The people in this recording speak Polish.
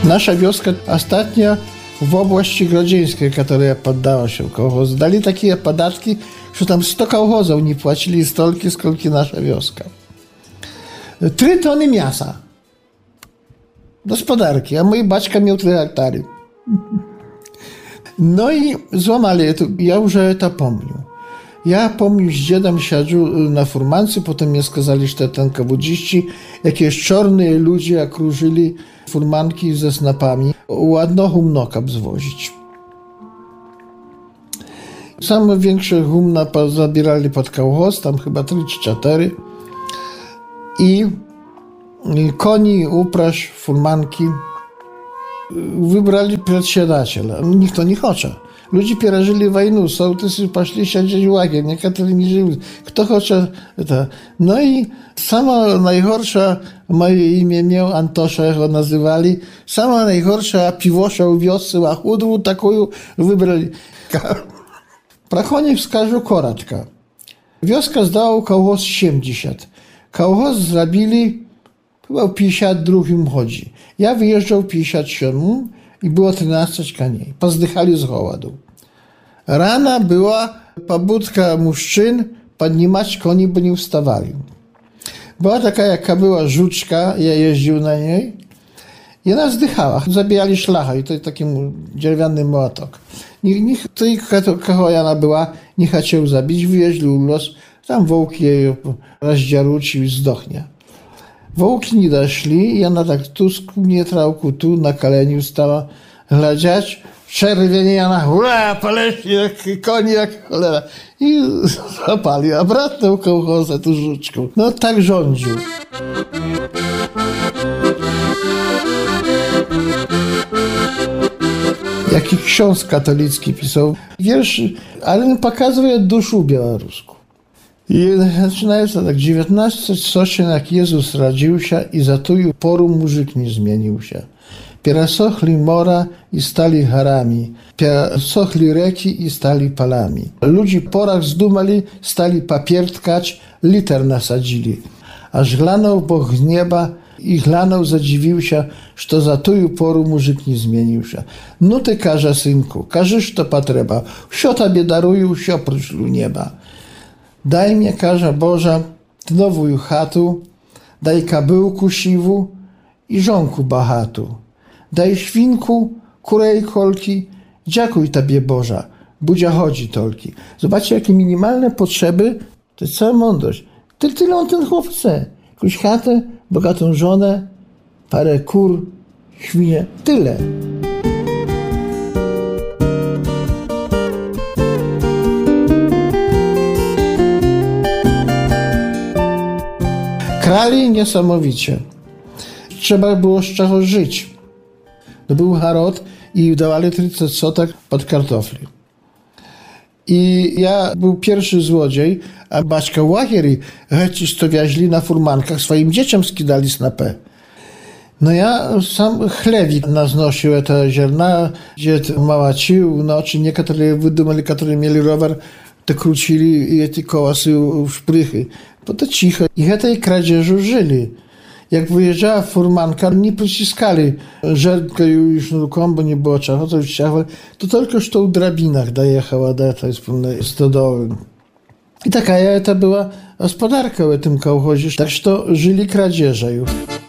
Nasza wioska ostatnio w oblasti grodzieńskiej, która poddała się kołchozu, dali takie podatki, że tam 100 kołchozów nie płacili stolki, skolki nasza wioska. 3 tony mięsa. Gospodarki, a mój baćka miał 3 hektary. No i złamali to, ja już to pomnię. Ja pomnię, z dziadem siedział na furmance, potem mnie skazali, że ten kabudziści, jakieś czarne ludzie okrużyli furmanki ze snapami, ładno humnoka zwozić. Same większe humna zabierali pod kołchoz, tam chyba 3 czy 4. I koni, upraś, furmanki wybrali przedsiadiciela. Nikt to nie chce. Ludzie przerażyli wojnę, sołtysy poszli siedzieć w łagier, niektórzy nie żyli. Kto chce, to. No i sama najgorsza, moje imię miał Antosza, jak go nazywali, sama najgorsza piwosza w wiosce, a chudłą taką wybrali. Prachonik wskażu koraczka. Wioska zdała kołchoz 70. Kołchoz zrobili chyba w 52 chodzi. Ja wyjeżdżał w 57 i było 13 koni. Pozdychali z głodu. Rana była pobudka mężczyzn podnieść koni, bo nie wstawali. Była taka jaka była żuczka, ja jeździł na niej i ona zdychała. Zabijali szlachę i to taki dzierwiany młotok. Nikt, kogo ona była, nie chciał zabić, wyjeździł los. Tam wołki jej rozdziarucił i zdochnie. Wołki nie doszli i ona tak tu skubnie trałku, tu na kaleniu stała gladziać. Czerwieniana, hurra, paleści jak koni, jak cholera. I zapali, a bratnął kołchozę tu żuczką. No tak rządził. Jaki ksiądz katolicki pisał wierszy, ale pokazuje duszę białoruską. I zaczynają to tak, 19 stoceń jak Jezus rodził się i za tą poru muzyk nie zmienił się. Piersochli mora i stali harami, piersochli reki i stali palami. Ludzi porach zdumali, stali papier tkać, liter nasadzili. Aż glanął Bóg z nieba i glanął, zadziwił się, że za tą poru muzyk nie zmienił się. No ty, każe synku, każesz to potrzeba, wsio tobie daruję, wsio prócz nieba. Daj mnie, karza Boża, nową chatu, daj kabyłku siwu i żonku bahatu. Daj świnku, kurej kolki, dziękuj Tobie Boża, budzia chodzi tolki. Zobaczcie, jakie minimalne potrzeby, to jest cała mądrość. Tyle on ten chłop chce. Jakąś chatę, bogatą żonę, parę kur, świnie, tyle. Krali niesamowicie. Trzeba było z czego żyć. To był harod i dawali 30 sotek pod kartofli. I ja był pierwszy złodziej, a baćka łagieri chęcić to wieźli na furmankach, swoim dzieciom skidali snapę. No ja sam chlewik naznosił te ziarna, dzied małacił, no czy niektórzy wydumali, którzy mieli rower, to krócili i te kołasy w szprychy. Bo to cicho. I tej kradzieżu żyli. Jak wyjeżdżała furmanka, nie przyciskali żertkę i sznurką, bo nie było czasu, to tylko że to w drabinach dojechała do tej wspólnej stodoły. I taka to była gospodarka w tym kołchozie. Tak że to żyli kradzieże już.